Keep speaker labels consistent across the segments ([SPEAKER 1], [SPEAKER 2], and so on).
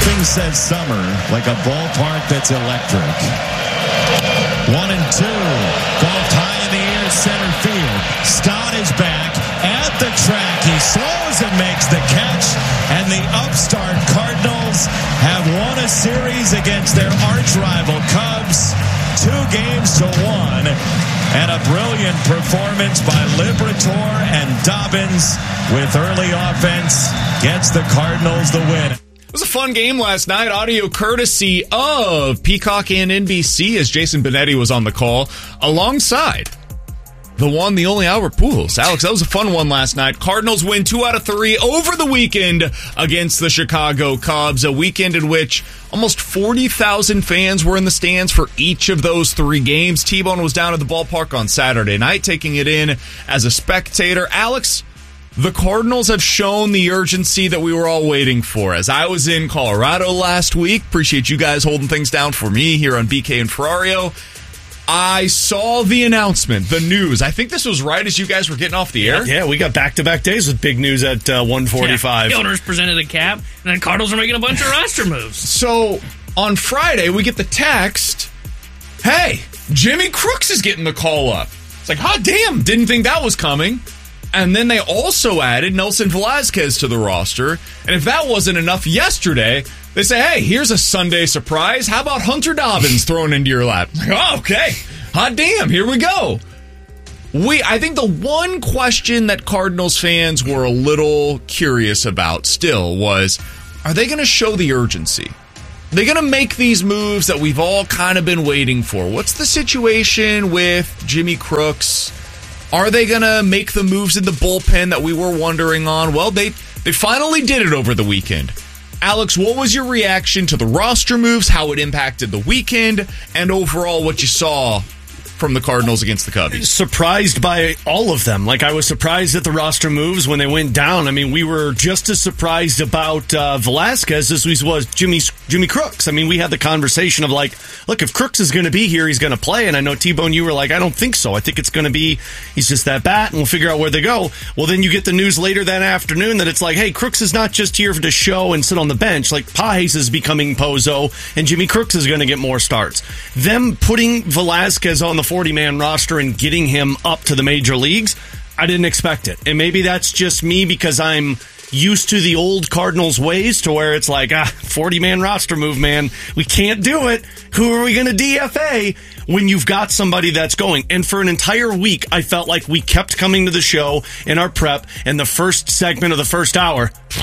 [SPEAKER 1] Nothing says summer like a ballpark that's electric. 1-2. Golfed high in the air, center field. Scott is back at the track. He slows and makes the catch. And the upstart Cardinals have won a series against their arch rival Cubs. 2-1. And a brilliant performance by Liberatore and Dobbins with early offense gets the Cardinals the win.
[SPEAKER 2] It was a fun game last night. Audio courtesy of Peacock and NBC as Jason Benetti was on the call alongside the one, the only Albert Pujols. Alex, that was a fun one last night. Cardinals win 2 out of 3 over the weekend against the Chicago Cubs, a weekend in which almost 40,000 fans were in the stands for each of those 3 games. T-Bone was down at the ballpark on Saturday night, taking it in as a spectator. Alex, the Cardinals have shown the urgency that we were all waiting for. As I was in Colorado last week, appreciate you guys holding things down for me here on BK and Ferrario. I saw the announcement, the news. I think this was right as you guys were getting off the air.
[SPEAKER 3] Yeah, we got back-to-back days with big news at 1:45.
[SPEAKER 4] The owners presented a cap, and then Cardinals are making a bunch of roster moves.
[SPEAKER 2] So, on Friday, we get the text, hey, Jimmy Crooks is getting the call up. It's like, hot damn, didn't think that was coming. And then they also added Nelson Velazquez to the roster. And if that wasn't enough yesterday, they say, hey, here's a Sunday surprise. How about Hunter Dobbins thrown into your lap? Like, oh, okay. Hot damn, here we go. I think the one question that Cardinals fans were a little curious about still was, are they going to show the urgency? They're going to make these moves that we've all kind of been waiting for. What's the situation with Jimmy Crooks? Are they going to make the moves in the bullpen that we were wondering on? Well, they finally did it over the weekend. Alex, what was your reaction to the roster moves, how it impacted the weekend, and overall what you saw from the Cardinals against the Cubbies?
[SPEAKER 3] Surprised by all of them. Like, I was surprised at the roster moves when they went down. I mean, we were just as surprised about Velazquez as we was Jimmy Crooks. I mean, we had the conversation of like, look, if Crooks is going to be here, he's going to play. And I know, T-Bone, you were like, I don't think so. I think it's going to be, he's just that bat, and we'll figure out where they go. Well, then you get the news later that afternoon that it's like, hey, Crooks is not just here to show and sit on the bench. Like, Pages is becoming Pozo, and Jimmy Crooks is going to get more starts. Them putting Velazquez on the 40-man roster and getting him up to the major leagues, I didn't expect it. And maybe that's just me because I'm used to the old Cardinals ways to where it's like, 40-man roster move, man. We can't do it. Who are we going to DFA when you've got somebody that's going? And for an entire week, I felt like we kept coming to the show in our prep, and the first segment of the first hour,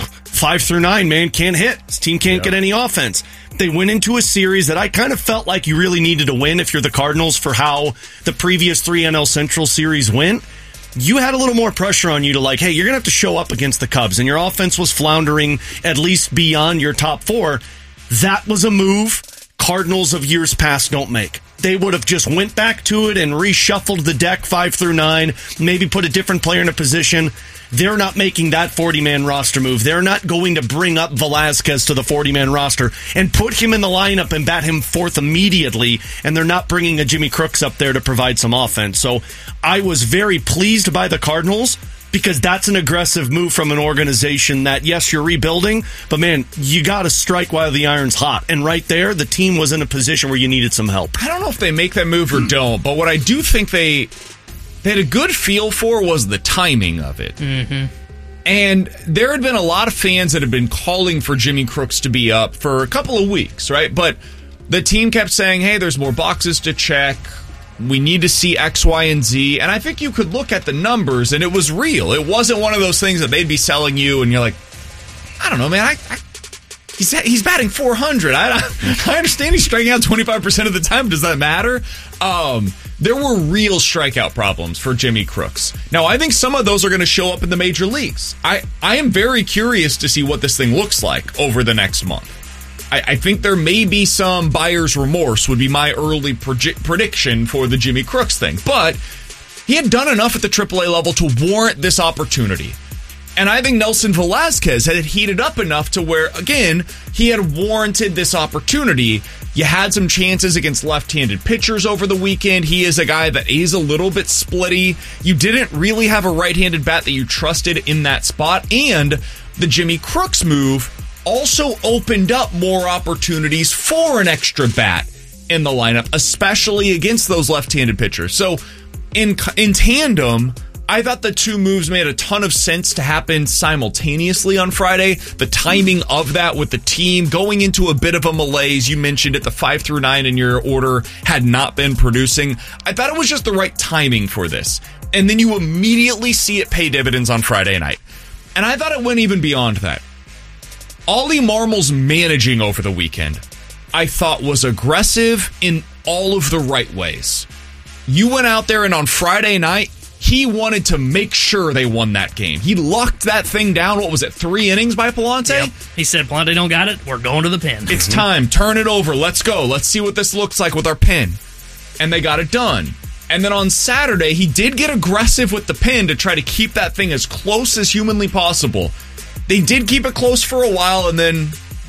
[SPEAKER 3] 5 through 9, man, can't hit. This team can't get any offense. They went into a series that I kind of felt like you really needed to win if you're the Cardinals for how the previous 3 NL Central series went. You had a little more pressure on you to like, hey, you're going to have to show up against the Cubs, and your offense was floundering at least beyond your top 4. That was a move Cardinals of years past don't make. They would have just went back to it and reshuffled the deck 5 through 9, maybe put a different player in a position. They're not making that 40-man roster move. They're not going to bring up Velazquez to the 40-man roster and put him in the lineup and bat him fourth immediately, and they're not bringing a Jimmy Crooks up there to provide some offense. So I was very pleased by the Cardinals because that's an aggressive move from an organization that, yes, you're rebuilding, but, man, you got to strike while the iron's hot. And right there, the team was in a position where you needed some help.
[SPEAKER 2] I don't know if they make that move or don't, but what I do think they had a good feel for was the timing of it.
[SPEAKER 4] Mm-hmm.
[SPEAKER 2] And there had been a lot of fans that had been calling for Jimmy Crooks to be up for a couple of weeks, right? But the team kept saying, hey, there's more boxes to check. We need to see X, Y, and Z. And I think you could look at the numbers, and it was real. It wasn't one of those things that they'd be selling you, and you're like, I don't know, man. He's batting 400. I understand he's striking out 25% of the time. Does that matter? There were real strikeout problems for Jimmy Crooks. Now, I think some of those are going to show up in the major leagues. I am very curious to see what this thing looks like over the next month. I think there may be some buyer's remorse would be my early prediction for the Jimmy Crooks thing. But he had done enough at the AAA level to warrant this opportunity. And I think Nelson Velazquez had heated up enough to where, again, he had warranted this opportunity. You had some chances against left-handed pitchers over the weekend. He is a guy that is a little bit splitty. You didn't really have a right-handed bat that you trusted in that spot. And the Jimmy Crooks move also opened up more opportunities for an extra bat in the lineup, especially against those left-handed pitchers. So in tandem, I thought the two moves made a ton of sense to happen simultaneously on Friday. The timing of that with the team going into a bit of a malaise, you mentioned it, the 5 through 9 in your order had not been producing. I thought it was just the right timing for this. And then you immediately see it pay dividends on Friday night. And I thought it went even beyond that. Ollie Marmol's managing over the weekend, I thought, was aggressive in all of the right ways. You went out there and on Friday night, he wanted to make sure they won that game. He locked that thing down. What was it, 3 innings by Palante?
[SPEAKER 4] Yep. He said, Palante don't got it. We're going to the pen.
[SPEAKER 2] It's time. Turn it over. Let's go. Let's see what this looks like with our pen. And they got it done. And then on Saturday, he did get aggressive with the pen to try to keep that thing as close as humanly possible. They did keep it close for a while, and then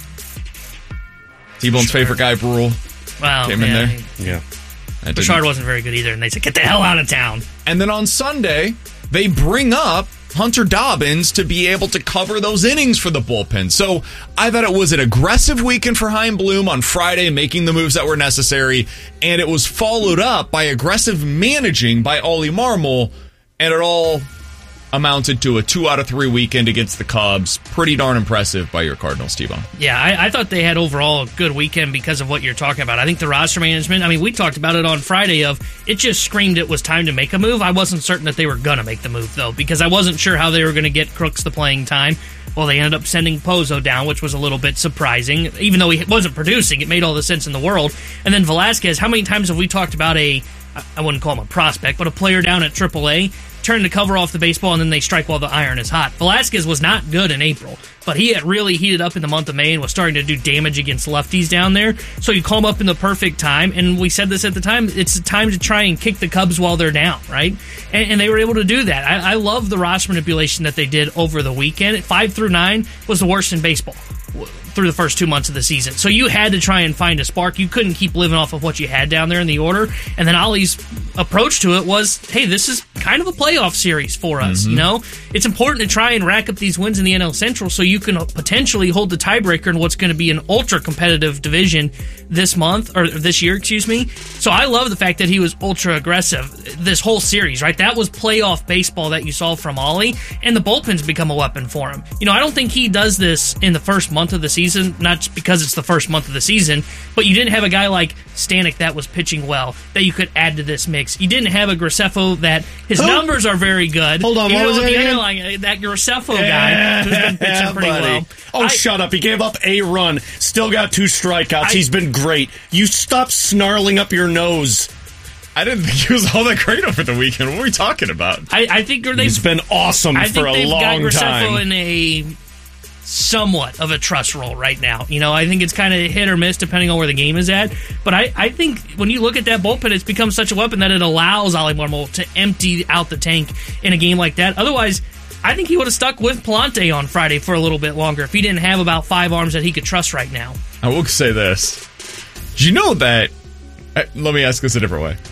[SPEAKER 2] T-Bone's favorite guy, Brule, came in there.
[SPEAKER 3] Yeah.
[SPEAKER 4] Bouchard wasn't very good either, and they said, get the hell out of town.
[SPEAKER 2] And then on Sunday, they bring up Hunter Dobbins to be able to cover those innings for the bullpen. So I thought it was an aggressive weekend for Chaim Bloom on Friday, making the moves that were necessary, and it was followed up by aggressive managing by Ollie Marmol, and it all amounted to a 2 out of 3 weekend against the Cubs. Pretty darn impressive by your Cardinals, T-Bone.
[SPEAKER 4] Yeah, I thought they had overall a good weekend because of what you're talking about. I think the roster management, I mean, we talked about it on Friday of it just screamed it was time to make a move. I wasn't certain that they were going to make the move, though, because I wasn't sure how they were going to get Crooks the playing time. Well, they ended up sending Pozo down, which was a little bit surprising. Even though he wasn't producing, it made all the sense in the world. And then Velasquez, how many times have we talked about I wouldn't call him a prospect, but a player down at AAA, turn the cover off the baseball, and then they strike while the iron is hot. Velasquez was not good in April, but he had really heated up in the month of May and was starting to do damage against lefties down there. So you call him up in the perfect time, and we said this at the time, it's time to try and kick the Cubs while they're down, right? And they were able to do that. I love the roster manipulation that they did over the weekend. 5 through 9 was the worst in baseball through the first 2 months of the season. So you had to try and find a spark. You couldn't keep living off of what you had down there in the order. And then Ollie's approach to it was, hey, this is kind of a playoff series for us. You know, it's important to try and rack up these wins in the NL Central so you can potentially hold the tiebreaker in what's going to be an ultra competitive division this year, excuse me. So I love the fact that he was ultra aggressive this whole series, right? That was playoff baseball that you saw from Ollie, and the bullpen's become a weapon for him. You know, I don't think he does this in the first month of the season, not just because it's the first month of the season, but you didn't have a guy like Stanek that was pitching well that you could add to this mix. You didn't have a Graceffo that his numbers are very good.
[SPEAKER 3] Hold on, what was that again?
[SPEAKER 4] That Graceffo guy who's been pitching pretty well.
[SPEAKER 3] Oh, shut up. He gave up a run. Still got 2 strikeouts. He's been great. You stop snarling up your nose.
[SPEAKER 2] I didn't think he was all that great over the weekend. What are we talking about?
[SPEAKER 4] I think
[SPEAKER 3] he's been awesome for a long time.
[SPEAKER 4] I think they've got Graceffo in a somewhat of a trust role right now. You know, I think it's kind of hit or miss depending on where the game is at. But I think when you look at that bullpen, it's become such a weapon that it allows Ollie Marmol to empty out the tank in a game like that. Otherwise, I think he would have stuck with Palante on Friday for a little bit longer if he didn't have about 5 arms that he could trust right now.
[SPEAKER 2] I will say this. Do you know that... let me ask this a different way.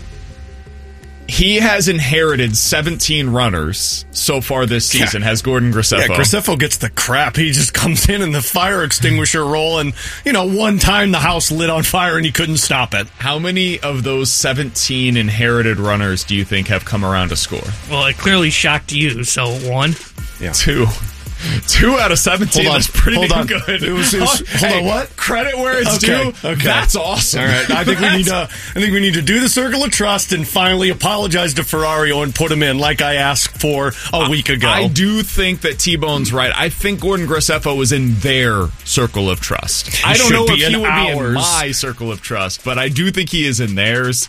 [SPEAKER 2] He has inherited 17 runners so far this season, has Gordon Graceffo.
[SPEAKER 3] Yeah, Graceffo gets the crap. He just comes in the fire extinguisher role, and, one time the house lit on fire and he couldn't stop it.
[SPEAKER 2] How many of those 17 inherited runners do you think have come around to score?
[SPEAKER 4] Well, it clearly shocked you, so 1.
[SPEAKER 2] Yeah. 2. 2 out of 17. That's pretty damn good.
[SPEAKER 3] Hold on, what?
[SPEAKER 2] Credit where it's due. Okay. That's awesome.
[SPEAKER 3] All right. I think we need to do the circle of trust and finally apologize to Ferrario and put him in like I asked for a week ago.
[SPEAKER 2] I do think that T-Bone's right. I think Gordon Graceffo was in their circle of trust. I don't know if he would be in my circle of trust, but I do think he is in theirs.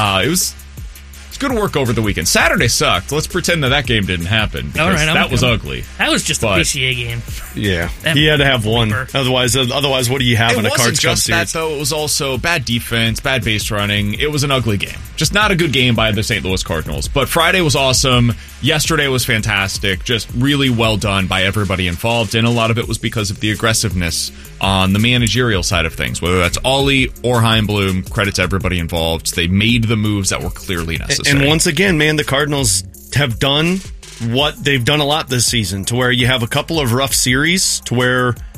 [SPEAKER 2] It's good work over the weekend. Saturday sucked. Let's pretend that game didn't happen.
[SPEAKER 4] All right,
[SPEAKER 2] that was ugly.
[SPEAKER 4] That was just a PCA game.
[SPEAKER 3] Yeah, he had to have one. Otherwise, what do you have in a Cards Cup series?
[SPEAKER 2] It wasn't just that, though. It was also bad defense, bad base running. It was an ugly game. Just not a good game by the St. Louis Cardinals. But Friday was awesome. Yesterday was fantastic. Just really well done by everybody involved. And a lot of it was because of the aggressiveness on the managerial side of things. Whether that's Ollie or Chaim Bloom, credit to everybody involved. They made the moves that were clearly necessary.
[SPEAKER 3] And once again, man, the Cardinals have done what they've done a lot this season, to where you have a couple of rough series to where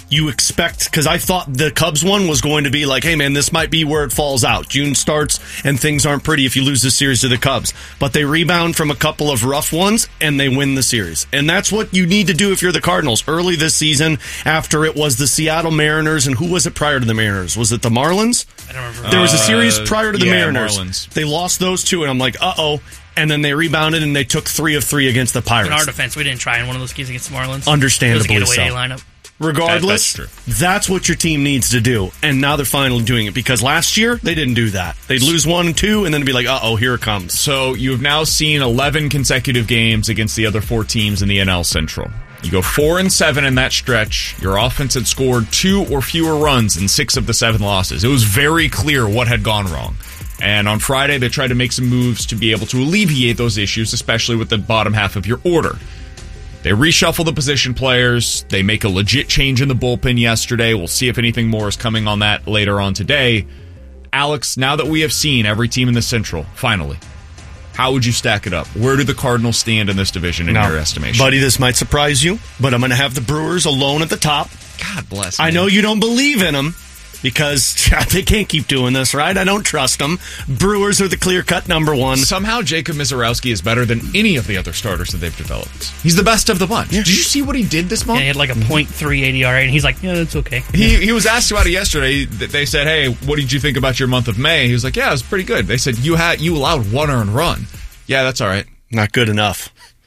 [SPEAKER 3] you expect, because I thought the Cubs one was going to be like, hey man, this might be where it falls out. June starts and things aren't pretty if you lose the series to the Cubs. But they rebound from a couple of rough ones and they win the series. And that's what you need to do if you're the Cardinals. Early this season, after it was the Seattle Mariners, and who was it prior to the Mariners? Was it the Marlins?
[SPEAKER 4] I don't remember.
[SPEAKER 3] There was a series prior to the Mariners.
[SPEAKER 2] Marlins.
[SPEAKER 3] They lost those two, and I'm like, uh-oh. And then they rebounded and they took 3 of 3 against the Pirates.
[SPEAKER 4] In our defense, we didn't try in one of those games against the Marlins.
[SPEAKER 3] Understandably
[SPEAKER 4] it was a getaway
[SPEAKER 3] so.
[SPEAKER 4] day lineup.
[SPEAKER 3] Regardless,
[SPEAKER 2] That's
[SPEAKER 3] that's what your team needs to do. And now they're finally doing it, because last year they didn't do that. They'd lose 1 and 2 and then be like, uh-oh, here it comes.
[SPEAKER 2] So you have now seen 11 consecutive games against the other 4 teams in the NL Central. You go 4-7 in that stretch. Your offense had scored 2 or fewer runs in 6 of the 7 losses. It was very clear what had gone wrong. And on Friday, they tried to make some moves to be able to alleviate those issues, especially with the bottom half of your order. They reshuffle the position players. They make a legit change in the bullpen yesterday. We'll see if anything more is coming on that later on today. Alex, now that we have seen every team in the Central, finally, how would you stack it up? Where do the Cardinals stand in this division in your estimation?
[SPEAKER 3] Buddy, this might surprise you, but I'm going to have the Brewers alone at the top.
[SPEAKER 2] God bless.
[SPEAKER 3] I know you don't believe in them, because they can't keep doing this, right? I don't trust them. Brewers are the clear-cut number 1.
[SPEAKER 2] Somehow Jacob Mizorowski is better than any of the other starters that they've developed. He's the best of the bunch.
[SPEAKER 3] Yeah.
[SPEAKER 2] Did you see what he did this month?
[SPEAKER 4] Yeah, he had like a .38 ERA, and he's like, yeah, that's okay.
[SPEAKER 2] He was asked about it yesterday. They said, hey, what did you think about your month of May? He was like, yeah, it was pretty good. They said, you allowed 1 earned run. Yeah, that's all right.
[SPEAKER 3] Not good enough.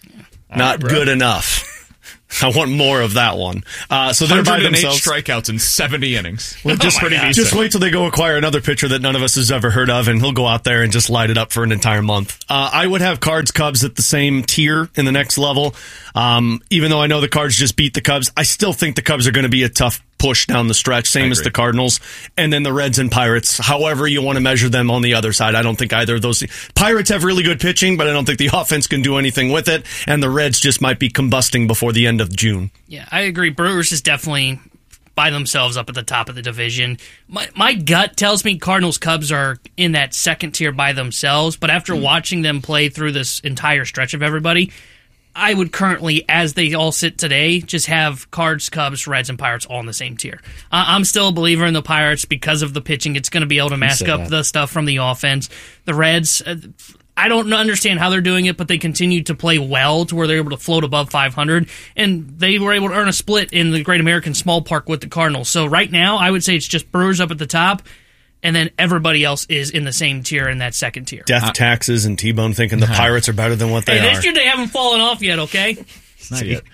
[SPEAKER 3] Not good enough. I want more of that one. So they're by
[SPEAKER 2] 108
[SPEAKER 3] themselves.
[SPEAKER 2] strikeouts in 70 innings.
[SPEAKER 3] Well, just wait till they go acquire another pitcher that none of us has ever heard of, and he'll go out there and just light it up for an entire month. I would have Cards Cubs at the same tier in the next level. Even though I know the Cards just beat the Cubs, I still think the Cubs are going to be a tough push down the stretch, same as the Cardinals, and then the Reds and Pirates, however you want to measure them on the other side. I don't think either of those. Pirates have really good pitching, but I don't think the offense can do anything with it, and the Reds just might be combusting before the end of June.
[SPEAKER 4] Yeah, I agree. Brewers is definitely by themselves up at the top of the division. My gut tells me Cardinals Cubs are in that second tier by themselves, but after watching them play through this entire stretch of everybody, I would currently, as they all sit today, just have Cards, Cubs, Reds, and Pirates all in the same tier. I'm still a believer in the Pirates because of the pitching. It's going to be able to mask up the stuff from the offense. The Reds, I don't understand how they're doing it, but they continue to play well to where they're able to float above 500, and they were able to earn a split in the Great American Small Park with the Cardinals. So right now, I would say it's just Brewers up at the top, and then everybody else is in the same tier in that second tier.
[SPEAKER 3] Death, taxes, and T-Bone thinking the Pirates are better than what they are.
[SPEAKER 4] This year they haven't fallen off yet, okay?
[SPEAKER 2] Not yet.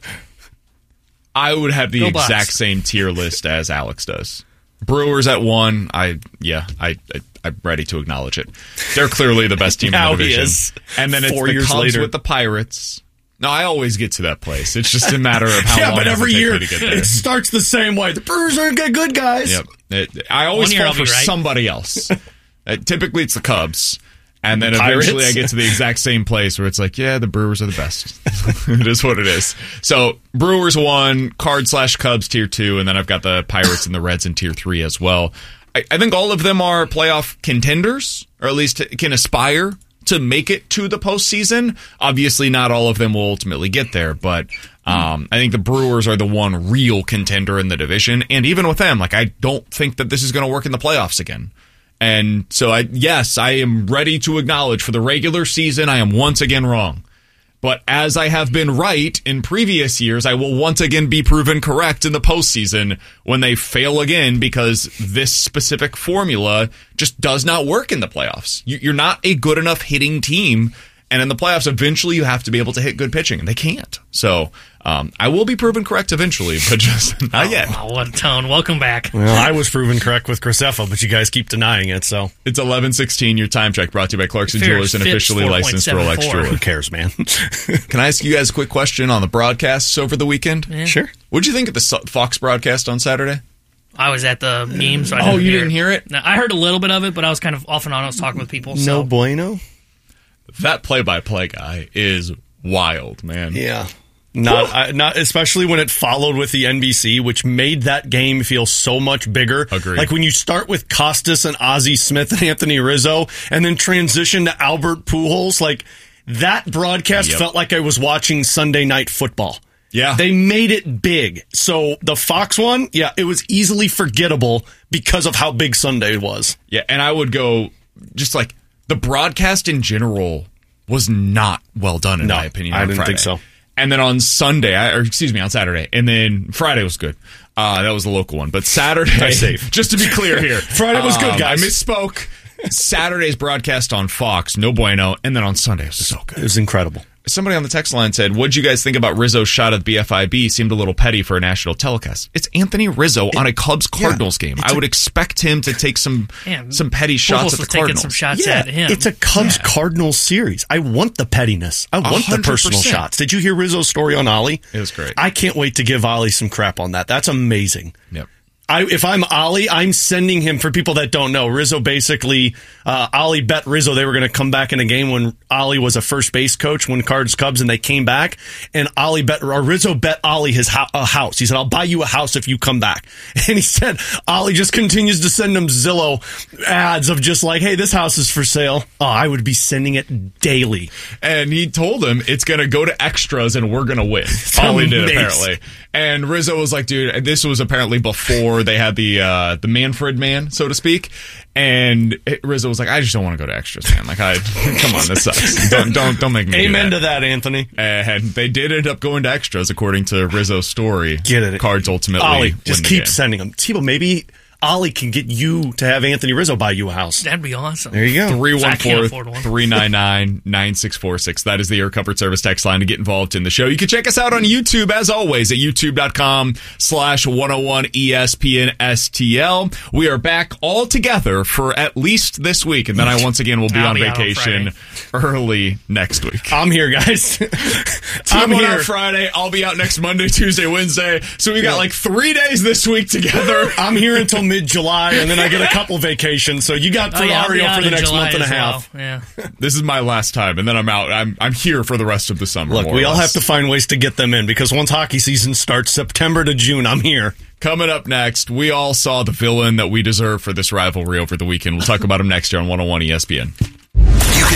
[SPEAKER 2] I would have the exact same tier list as Alex does. Brewers at 1. I'm ready to acknowledge it. They're clearly the best team in the division. And then it's the Cubs with the Pirates. No, I always get to that place. It's just a matter of how long
[SPEAKER 3] but every year
[SPEAKER 2] to get there.
[SPEAKER 3] It starts the same way. The Brewers are good guys.
[SPEAKER 2] Yep. I always fall for somebody else. Typically, it's the Cubs. And then eventually I get to the exact same place where it's like, yeah, the Brewers are the best. It is what it is. So Brewers 1, Cards/Cubs tier 2, and then I've got the Pirates and the Reds in tier 3 as well. I think all of them are playoff contenders, or at least can aspire to make it to the postseason. Obviously, not all of them will ultimately get there, but I think the Brewers are the one real contender in the division. And even with them, I don't think that this is going to work in the playoffs again. And so, I am ready to acknowledge for the regular season, I am once again wrong. But as I have been right in previous years, I will once again be proven correct in the postseason when they fail again, because this specific formula just does not work in the playoffs. You're not a good enough hitting team. And in the playoffs, eventually you have to be able to hit good pitching, and they can't. So I will be proven correct eventually, but just not yet.
[SPEAKER 4] Wow, what a tone. Welcome back.
[SPEAKER 3] Well, I was proven correct with Graceffa, but you guys keep denying it. So
[SPEAKER 2] it's 11:16. Your time check brought to you by Clarkson Jewelers, and officially licensed Rolex jeweler.
[SPEAKER 3] Who cares, man?
[SPEAKER 2] Can I ask you guys a quick question on the broadcasts over the weekend?
[SPEAKER 4] Yeah.
[SPEAKER 3] Sure.
[SPEAKER 2] What'd you think of the Fox broadcast on Saturday?
[SPEAKER 4] I was at the game, so I didn't
[SPEAKER 2] didn't hear it?
[SPEAKER 4] No, I heard a little bit of it, but I was kind of off and on. I was talking with people. So.
[SPEAKER 3] No bueno.
[SPEAKER 2] That play-by-play guy is wild, man.
[SPEAKER 3] Yeah. Not especially when it followed with the NBC, which made that game feel so much bigger.
[SPEAKER 2] Agreed.
[SPEAKER 3] Like when you start with Costas and Ozzie Smith and Anthony Rizzo, and then transition to Albert Pujols, that broadcast felt like I was watching Sunday Night Football.
[SPEAKER 2] Yeah.
[SPEAKER 3] They made it big. So the Fox one, it was easily forgettable because of how big Sunday was.
[SPEAKER 2] Yeah, and I would go, just like, the broadcast in general was not well done, in my opinion.
[SPEAKER 3] I didn't
[SPEAKER 2] Friday.
[SPEAKER 3] think so.
[SPEAKER 2] And then on Sunday, on Saturday, and then Friday was good. That was the local one. But Saturday,
[SPEAKER 3] safe.
[SPEAKER 2] Just to be clear here.
[SPEAKER 3] Friday was good, guys.
[SPEAKER 2] I misspoke. Saturday's broadcast on Fox, no bueno. And then on Sunday, it was so good.
[SPEAKER 3] It was incredible.
[SPEAKER 2] Somebody on the text line said, what'd you guys think about Rizzo's shot at the BFIB? Seemed a little petty for a national telecast. It's Anthony Rizzo on a Cubs-Cardinals game. I would expect him to take some petty shots at the Cardinals.
[SPEAKER 4] Some shots at him.
[SPEAKER 3] It's a Cubs-Cardinals series. I want the pettiness. I want 100%. The personal shots. Did you hear Rizzo's story on Ollie?
[SPEAKER 2] It was great.
[SPEAKER 3] I can't wait to give Ollie some crap on that. That's amazing.
[SPEAKER 2] Yep.
[SPEAKER 3] If I'm Ollie, I'm sending him, for people that don't know, Rizzo basically, Ollie bet Rizzo they were going to come back in a game when Ollie was a first base coach when Cards Cubs, and they came back, and Rizzo bet Ollie a house. He said, I'll buy you a house if you come back. And he said, Ollie just continues to send him Zillow ads of just like, hey, this house is for sale. Oh, I would be sending it daily.
[SPEAKER 2] And he told him it's going to go to extras and we're going to win. Ollie did, apparently. And Rizzo was like, dude, this was apparently before they had the Manfred man, so to speak. And Rizzo was like, I just don't want to go to extras, man. Like, come on, this sucks. Don't make me
[SPEAKER 3] Amen
[SPEAKER 2] do
[SPEAKER 3] to that, Anthony.
[SPEAKER 2] And they did end up going to extras, according to Rizzo's story.
[SPEAKER 3] Get it.
[SPEAKER 2] Cards ultimately
[SPEAKER 3] Ollie, just keep
[SPEAKER 2] game.
[SPEAKER 3] sending them. Tebow, maybe Ollie can get you to have Anthony Rizzo buy you a house.
[SPEAKER 4] That'd be awesome.
[SPEAKER 3] There you go.
[SPEAKER 2] 314-399-9646. That is the Air Comfort Service text line to get involved in the show. You can check us out on YouTube, as always, at youtube.com/101ESPN-STL. We are back all together for at least this week, and then I once again will be on vacation early next week.
[SPEAKER 3] I'm here, guys.
[SPEAKER 2] I'm here on Friday. I'll be out next Monday, Tuesday, Wednesday. So we got like 3 days this week together.
[SPEAKER 3] I'm here until mid-July, and then I get a couple vacations. So you got Ferrario for the next month and a half.
[SPEAKER 4] Well. Yeah.
[SPEAKER 2] This is my last time, and then I'm out. I'm here for the rest of the summer.
[SPEAKER 3] Look, we all have to find ways to get them in, because once hockey season starts, September to June, I'm here.
[SPEAKER 2] Coming up next, we all saw the villain that we deserve for this rivalry over the weekend. We'll talk about him next year on 101 ESPN.